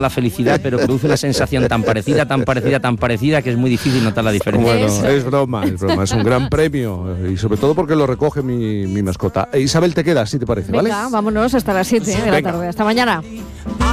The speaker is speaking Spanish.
la felicidad, pero produce una sensación tan parecida, que es muy difícil notar la diferencia. Bueno, es broma, es un gran premio y sobre todo porque lo recoge mi mascota. Isabel, te quedas, si te parece, ¿vale? Venga, vámonos hasta las 7 de la tarde. Hasta mañana.